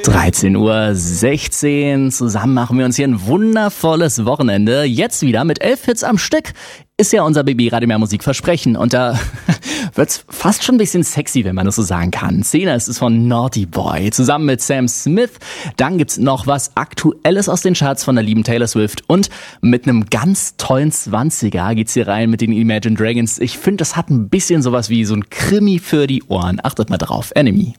13:16 Uhr. Zusammen machen wir uns hier ein wundervolles Wochenende. Jetzt wieder mit 11 Hits am Stück. Ist ja unser BB-Radio mehr Musik versprechen. Und da wird's fast schon ein bisschen sexy, wenn man das so sagen kann. Szene ist es von Naughty Boy zusammen mit Sam Smith. Dann gibt's noch was Aktuelles aus den Charts von der lieben Taylor Swift. Und mit einem ganz tollen 20er geht's hier rein mit den Imagine Dragons. Ich finde, das hat ein bisschen sowas wie so ein Krimi für die Ohren. Achtet mal drauf. Enemy.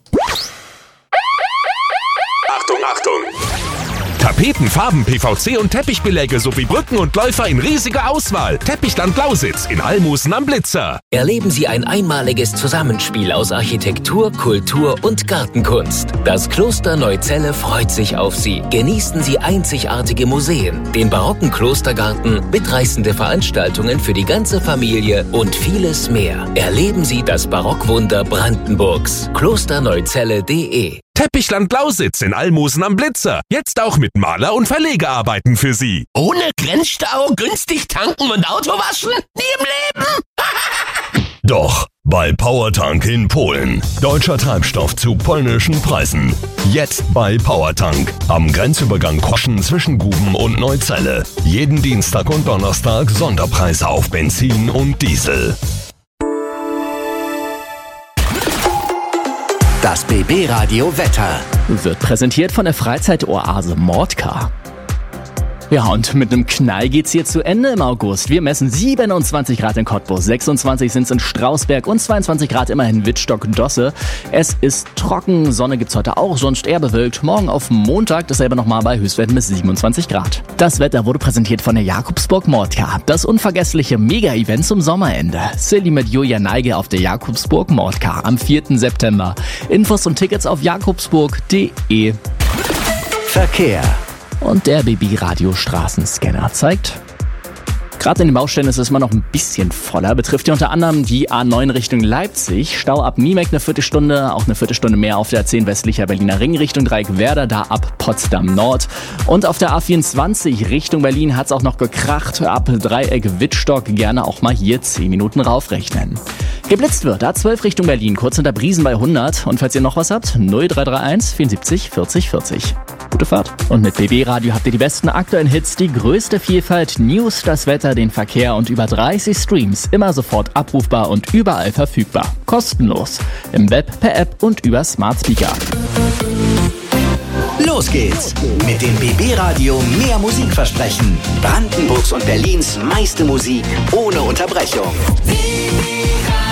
Achtung! Tapeten, Farben, PVC und Teppichbeläge sowie Brücken und Läufer in riesiger Auswahl. Teppichland Lausitz in Almosen am Blitzer. Erleben Sie ein einmaliges Zusammenspiel aus Architektur, Kultur und Gartenkunst. Das Kloster Neuzelle freut sich auf Sie. Genießen Sie einzigartige Museen, den barocken Klostergarten, mitreißende Veranstaltungen für die ganze Familie und vieles mehr. Erleben Sie das Barockwunder Brandenburgs. klosterneuzelle.de. Teppichland Lausitz in Almosen am Blitzer. Jetzt auch mit Maler- und Verlegearbeiten für Sie. Ohne Grenzstau, günstig tanken und Auto waschen? Nie im Leben! Doch, bei Powertank in Polen. Deutscher Treibstoff zu polnischen Preisen. Jetzt bei Powertank. Am Grenzübergang Koschen zwischen Guben und Neuzelle. Jeden Dienstag und Donnerstag Sonderpreise auf Benzin und Diesel. Das BB-Radio Wetter Wird präsentiert von der Freizeitoase Mordka. Ja, und mit einem Knall geht's hier zu Ende im August. Wir messen 27 Grad in Cottbus, 26 sind's in Strausberg und 22 Grad immerhin Wittstock-Dosse. Es ist trocken, Sonne gibt's heute auch, sonst eher bewölkt. Morgen auf Montag dasselbe nochmal bei Höchstwerten bis 27 Grad. Das Wetter wurde präsentiert von der Jakobsburg Mordka. Das unvergessliche Mega-Event zum Sommerende. Silly mit Julia Neige auf der Jakobsburg Mordka am 4. September. Infos und Tickets auf jakobsburg.de. Verkehr. Und der BB-Radio-Straßenscanner zeigt: Gerade in den Baustellen ist es immer noch ein bisschen voller. Betrifft ja unter anderem die A9 Richtung Leipzig. Stau ab Niemek eine Viertelstunde, auch eine Viertelstunde mehr auf der A10 westlicher Berliner Ring Richtung Dreieckwerder, da ab Potsdam Nord. Und auf der A24 Richtung Berlin hat's auch noch gekracht. Ab Dreieck Wittstock gerne auch mal hier 10 Minuten raufrechnen. Geblitzt wird A12 Richtung Berlin, kurz hinter Briesen bei 100. Und falls ihr noch was habt, 0331 74 40 40. Gute Fahrt. Und mit BB Radio habt ihr die besten aktuellen Hits, die größte Vielfalt, News, das Wetter, den Verkehr und über 30 Streams. Immer sofort abrufbar und überall verfügbar. Kostenlos. Im Web, per App und über Smart Speaker. Los geht's mit dem BB-Radio mehr Musik versprechen. Brandenburgs und Berlins meiste Musik ohne Unterbrechung. BB Radio.